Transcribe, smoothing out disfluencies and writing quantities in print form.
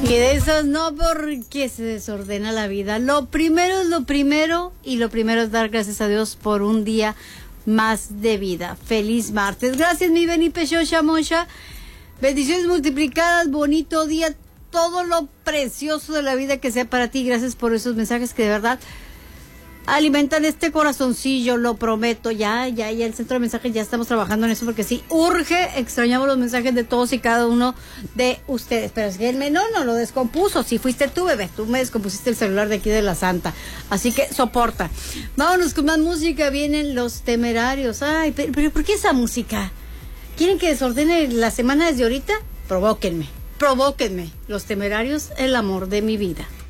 Y de esos no, porque se desordena la vida. Lo primero es lo primero, y lo primero es dar gracias a Dios por un día más de vida. Feliz martes. Gracias, mi Beni Peshosha Mosha. Bendiciones multiplicadas, bonito día, todo lo precioso de la vida que sea para ti. Gracias por esos mensajes que de verdad alimentan este corazoncillo, lo prometo. Ya el centro de mensajes ya estamos trabajando en eso, porque sí, urge, extrañamos los mensajes de todos y cada uno de ustedes. Pero es que el menor no lo descompuso. Si fuiste tú, bebé, tú me descompusiste el celular de aquí de la Santa, así que soporta. Vámonos con más música. Vienen Los Temerarios. Ay, pero ¿por qué esa música? ¿Quieren que desordene la semana desde ahorita? Provóquenme. Los Temerarios, el amor de mi vida.